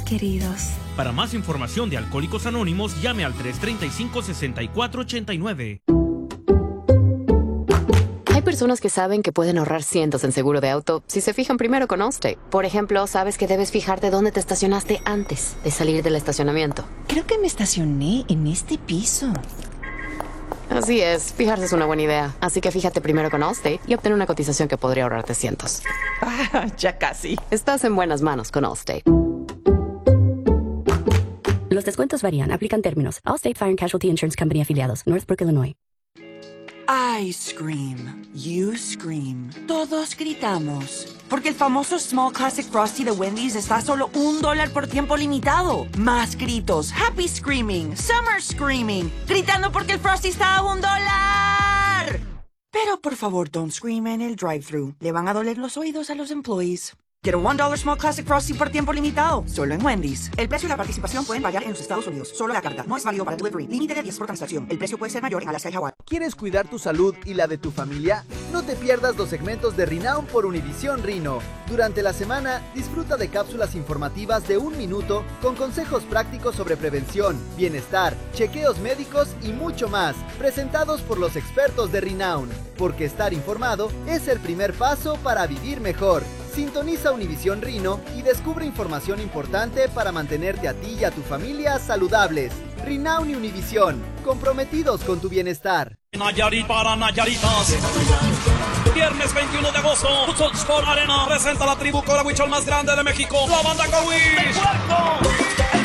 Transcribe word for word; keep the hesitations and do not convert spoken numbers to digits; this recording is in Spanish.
queridos. Para más información de Alcohólicos Anónimos, llame al tres tres cinco, seis cuatro ocho nueve. Hay personas que saben que pueden ahorrar cientos en seguro de auto si se fijan primero con Allstate. Por ejemplo, sabes que debes fijarte dónde te estacionaste antes de salir del estacionamiento. Creo que me estacioné en este piso. Así es, fijarse es una buena idea. Así que fíjate primero con Allstate y obtén una cotización que podría ahorrarte cientos. Ah, ya casi. Estás en buenas manos con Allstate. Los descuentos varían. Aplican términos. Allstate Fire and Casualty Insurance Company afiliados. Northbrook, Illinois. I scream. You scream. Todos gritamos. Porque el famoso Small Classic Frosty de Wendy's está a solo un dólar por tiempo limitado. Más gritos. Happy Screaming. Summer Screaming. Gritando porque el Frosty está a un dólar. Pero por favor, don't scream en el drive-thru. Le van a doler los oídos a los employees. Quiero un dólar Small Classic Frosty por tiempo limitado. Solo en Wendy's. El precio y la participación pueden variar en los Estados Unidos. Solo la carta. No es válido para delivery. Límite de diez por transacción. El precio puede ser mayor en Alaska y Hawái. ¿Quieres cuidar tu salud y la de tu familia? No te pierdas los segmentos de Renown por Univisión Rino. Durante la semana, disfruta de cápsulas informativas de un minuto con consejos prácticos sobre prevención, bienestar, chequeos médicos y mucho más, presentados por los expertos de Renown. Porque estar informado es el primer paso para vivir mejor. Sintoniza Univisión Rino y descubre información importante para mantenerte a ti y a tu familia saludables. Renown y Univisión, comprometidos con tu bienestar. Nayarit para Nayaritas. Viernes veintiuno de agosto, Tuxtla Sport Arena presenta la tribu Corahuichol más grande de México, la banda Coahuila.